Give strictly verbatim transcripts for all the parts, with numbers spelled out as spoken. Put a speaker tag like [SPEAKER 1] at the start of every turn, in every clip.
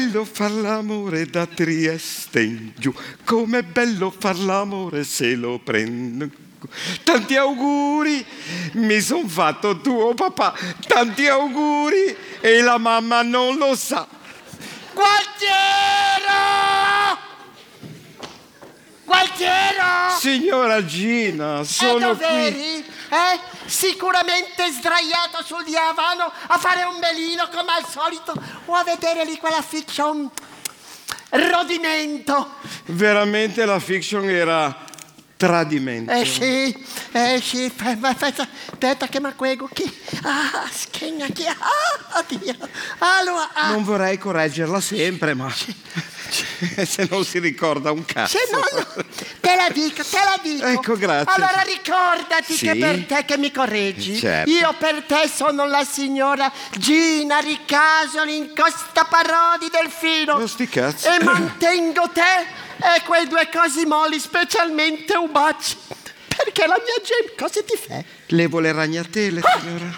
[SPEAKER 1] bello far l'amore da Trieste in giù, com'è bello far l'amore se lo prendo. Tanti auguri, mi son fatto tuo papà, tanti auguri e la mamma non lo sa.
[SPEAKER 2] Gualtiero! Gualtiero!
[SPEAKER 1] Signora Gina, sono
[SPEAKER 2] e dov'eri?
[SPEAKER 1] qui.
[SPEAKER 2] Eh? Sicuramente sdraiato sul divano a fare un belino come al solito o a vedere lì quella fiction rodimento.
[SPEAKER 1] Veramente la fiction era tradimento.
[SPEAKER 2] Eh sì, eh sì, aspetta che mi quego qui. Ah, schegna chi. Ah, oddio. Allora, ah.
[SPEAKER 1] Non vorrei correggerla sempre, ma se non si ricorda un cazzo.
[SPEAKER 2] Se no, no, te la dico, te la dico.
[SPEAKER 1] Ecco, grazie.
[SPEAKER 2] Allora ricordati
[SPEAKER 1] Sì?
[SPEAKER 2] che per te che mi correggi,
[SPEAKER 1] certo.
[SPEAKER 2] Io per te sono la signora Gina Ricasoli in Costa Parodi Delfino.
[SPEAKER 1] Non sti cazzi.
[SPEAKER 2] E mantengo te e quei due cosi molli, specialmente un baci. Perché la mia Gem, cosa ti fa?
[SPEAKER 1] Levo le ragnatele, signora.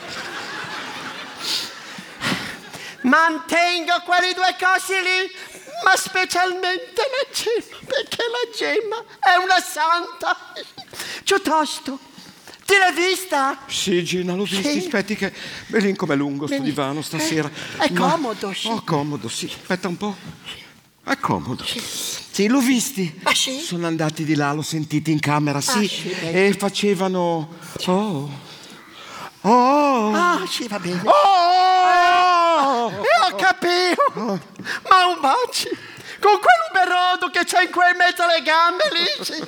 [SPEAKER 2] Mantengo quei due cosi lì, ma specialmente la Gemma, perché la Gemma è una santa. Piuttosto, ti l'hai vista?
[SPEAKER 1] Sì, Gina, l'ho vista.
[SPEAKER 2] Sì.
[SPEAKER 1] Aspetti che... Belin com'è lungo sto
[SPEAKER 2] Bene.
[SPEAKER 1] divano stasera.
[SPEAKER 2] Eh, è
[SPEAKER 1] Ma-
[SPEAKER 2] comodo, sì.
[SPEAKER 1] Oh, comodo, sì. Aspetta un po'. È comodo. Sì, l'ho visti.
[SPEAKER 2] Ah, sì?
[SPEAKER 1] Sono andati di là, l'ho sentiti in camera, sì.
[SPEAKER 2] sì, bene.
[SPEAKER 1] E facevano... Oh... Oh...
[SPEAKER 2] Ah, sì, va bene.
[SPEAKER 1] Oh!
[SPEAKER 2] Io ho capito. Ma un baci con quell'uberodo che c'è in quei in mezzo alle gambe lì. Sì.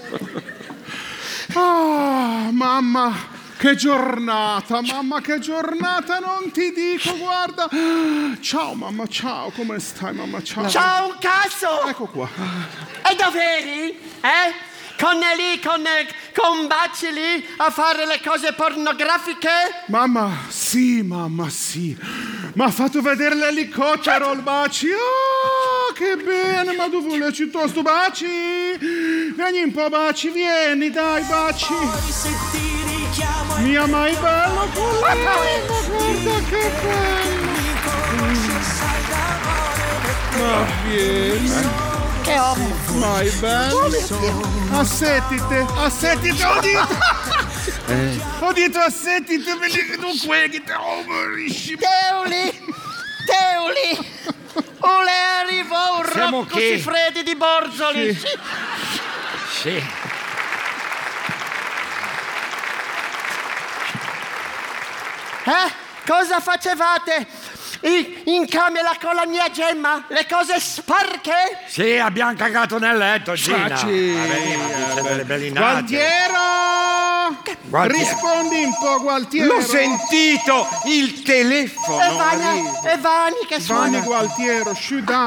[SPEAKER 3] Ah, mamma, che giornata, mamma, che giornata, non ti dico, guarda. Ciao, mamma, ciao, come stai, mamma, ciao.
[SPEAKER 2] Ciao un cazzo.
[SPEAKER 3] Ecco qua.
[SPEAKER 2] E dov'eri? Eh? Con lì, con, con baci lì a fare le cose pornografiche?
[SPEAKER 3] Mamma, sì, mamma, sì. Mi ha fatto vedere l'elicottero, il baci. Oh, che bene, ma dove vuole piuttosto baci? Vieni un po', baci, vieni, dai, baci. Mia mai bella, guarda che bello. Ma vieni.
[SPEAKER 2] Che uomo.
[SPEAKER 3] Mai bello. Assettite, assettite, ho dito.
[SPEAKER 1] Eh.
[SPEAKER 3] Ho detto assettite, me li non queghi, oh, morisci.
[SPEAKER 2] Teuli, Teuli. Ole arrivò un
[SPEAKER 1] Siamo
[SPEAKER 2] Rocco
[SPEAKER 1] chi?
[SPEAKER 2] Siffredi di Borzoli.
[SPEAKER 3] Sì.
[SPEAKER 1] Sì.
[SPEAKER 2] Eh? Cosa facevate? In, in camera con la mia Gemma? Le cose sporche?
[SPEAKER 4] Sì, abbiamo cagato nel letto, Gina.
[SPEAKER 3] Baci.
[SPEAKER 4] Ma vedi, ma dice delle bellinate.
[SPEAKER 3] Gualtiero!
[SPEAKER 4] Gualtiero.
[SPEAKER 3] Rispondi un po', Gualtiero.
[SPEAKER 1] L'ho sentito! Il telefono!
[SPEAKER 2] E Vania,
[SPEAKER 1] arriva.
[SPEAKER 2] e Vani che suona.
[SPEAKER 3] Vani, Gualtiero, sciù, dai.